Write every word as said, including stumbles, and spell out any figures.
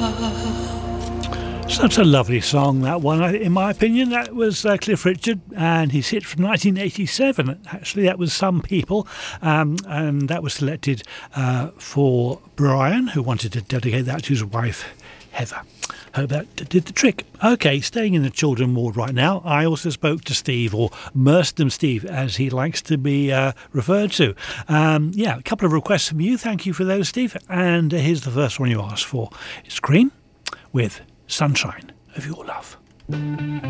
Such a lovely song, that one. In my opinion, that was uh, Cliff Richard and his hit from nineteen eighty-seven. Actually, that was Some People, um, and that was selected uh, for Brian, who wanted to dedicate that to his wife, Heather. Hope that did the trick. Okay, staying in the children ward right now, I also spoke to Steve, or Merstham Steve, as he likes to be uh, referred to. Um, yeah, a couple of requests from you. Thank you for those, Steve. And uh, here's the first one you asked for. It's Cream with Sunshine of Your Love.